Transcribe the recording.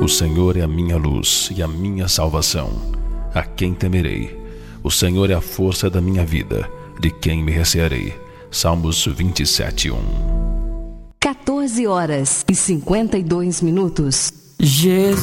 O Senhor é a minha luz e a minha salvação. A quem temerei? O Senhor é a força da minha vida. De quem me recearei? Salmos 27:1. 14 horas e 52 minutos. Jesus.